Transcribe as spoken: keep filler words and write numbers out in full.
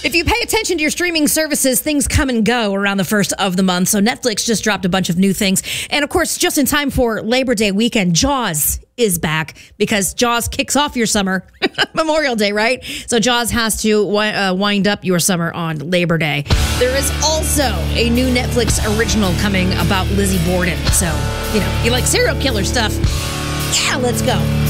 If you pay attention to your streaming services, things come and go around the first of the month. So Netflix just dropped a bunch of new things. And of course, just in time for Labor Day weekend, Jaws is back because Jaws kicks off your summer. Memorial Day, right? So Jaws has to uh, wind up your summer on Labor Day. There is also a new Netflix original coming about Lizzie Borden. So, you know, you like serial killer stuff? Yeah, let's go.